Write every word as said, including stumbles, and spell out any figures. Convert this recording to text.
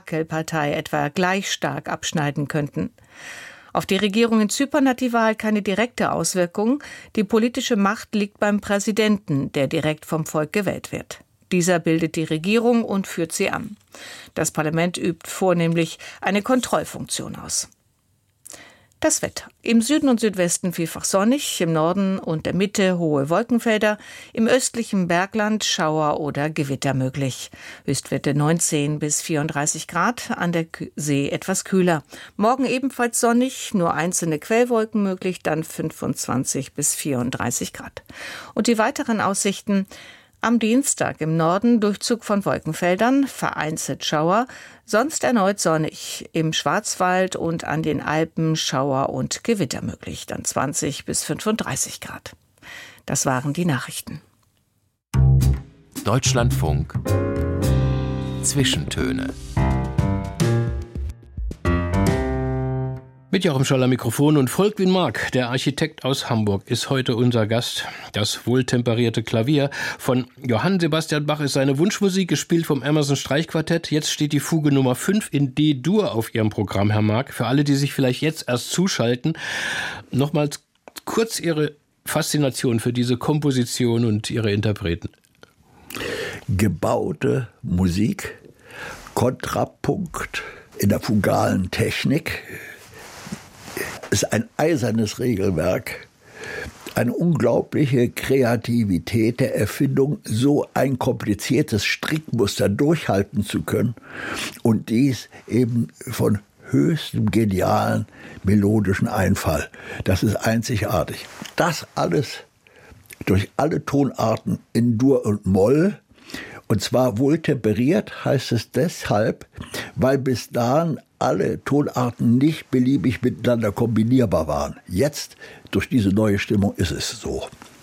Wackelpartei etwa gleich stark abschneiden könnten. Auf die Regierung in Zypern hat die Wahl keine direkte Auswirkung. Die politische Macht liegt beim Präsidenten, der direkt vom Volk gewählt wird. Dieser bildet die Regierung und führt sie an. Das Parlament übt vornehmlich eine Kontrollfunktion aus. Das Wetter. Im Süden und Südwesten vielfach sonnig, im Norden und der Mitte hohe Wolkenfelder, im östlichen Bergland Schauer oder Gewitter möglich. Höchstwerte neunzehn bis vierunddreißig Grad, an der See etwas kühler. Morgen ebenfalls sonnig, nur einzelne Quellwolken möglich, dann fünfundzwanzig bis vierunddreißig Grad. Und die weiteren Aussichten: am Dienstag im Norden Durchzug von Wolkenfeldern, vereinzelt Schauer, sonst erneut sonnig. Im Schwarzwald und an den Alpen Schauer und Gewitter möglich, dann zwanzig bis fünfunddreißig Grad. Das waren die Nachrichten. Deutschlandfunk Zwischentöne. Mit Joachim Scholl am Mikrofon und Volkwin Mark, der Architekt aus Hamburg, ist heute unser Gast. Das wohltemperierte Klavier von Johann Sebastian Bach ist seine Wunschmusik, gespielt vom Emerson Streichquartett. Jetzt steht die Fuge Nummer fünf in D-Dur auf Ihrem Programm, Herr Mark. Für alle, die sich vielleicht jetzt erst zuschalten, nochmals kurz Ihre Faszination für diese Komposition und Ihre Interpreten. Gebaute Musik, Kontrapunkt in der fugalen Technik, ist ein eisernes Regelwerk, eine unglaubliche Kreativität der Erfindung, so ein kompliziertes Strickmuster durchhalten zu können und dies eben von höchstem genialen melodischen Einfall. Das ist einzigartig. Das alles durch alle Tonarten in Dur und Moll. Und zwar wohltemperiert heißt es deshalb, weil bis dahin alle Tonarten nicht beliebig miteinander kombinierbar waren. Jetzt, durch diese neue Stimmung, ist es so.